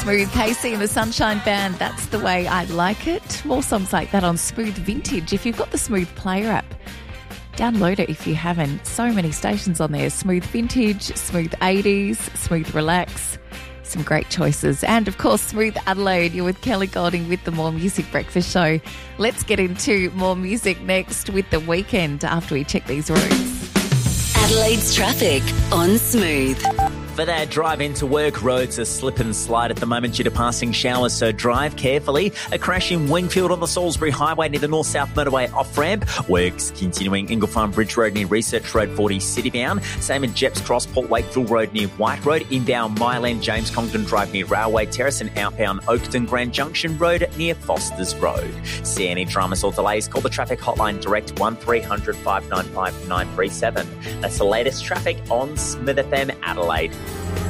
Smooth, Casey and the Sunshine Band. That's the way I like it. More songs like that on Smooth Vintage. If you've got the Smooth Player app, download it if you haven't. So many stations on there. Smooth Vintage, Smooth 80s, Smooth Relax. Some great choices. And, of course, Smooth Adelaide. You're with Kelly Golding with the More Music Breakfast Show. Let's get into more music next with The Weekend after we check these routes. Adelaide's traffic on Smooth. For that drive into work, roads are slip and slide at the moment due to passing showers, so drive carefully. A crash in Wingfield on the Salisbury Highway near the North-South Motorway off-ramp. Works continuing Ingle Farm Bridge Road near Research Road 40 citybound. Same at Jeps Cross, Port Wakefield Road near White Road. Inbound Myland James Congdon Drive near Railway Terrace, and outbound Oakton Grand Junction Road near Foster's Road. See any dramas or delays, call the traffic hotline direct 1300 595 937. That's the latest traffic on Smith FM Adelaide.